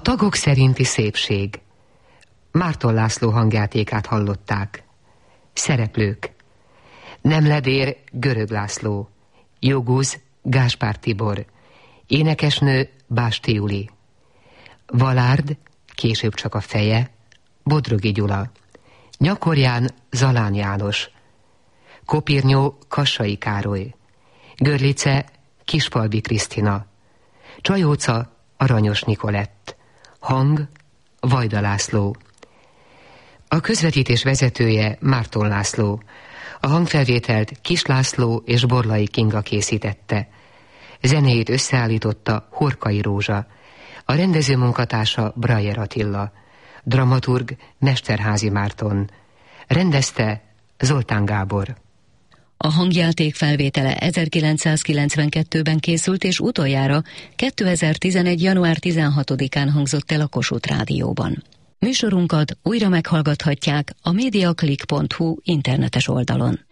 tagok szerinti szépség. Márton László hangjátékát hallották. Szereplők: Nemledér Görög László, Joguz Gáspár Tibor, énekesnő Básti Juli, Valárd, később csak a feje, Bodrogi Gyula, Nyakorján Zalán János, Kopirnyó Kassai Károly, Görlice Kispalbi Krisztina, Csajóca Aranyos Nikolett, hang Vajda László. A közvetítés vezetője Márton László. A hangfelvételt Kis László és Borlai Kinga készítette. Zenéjét összeállította Horkai Rózsa. A rendező munkatársa Brajer Attila. Dramaturg Mesterházy Márton. Rendezte Zoltán Gábor. A hangjáték felvétele 1992-ben készült, és utoljára 2011. január 16-án hangzott el a Kossuth Rádióban. Műsorunkat újra meghallgathatják a mediaclick.hu internetes oldalon.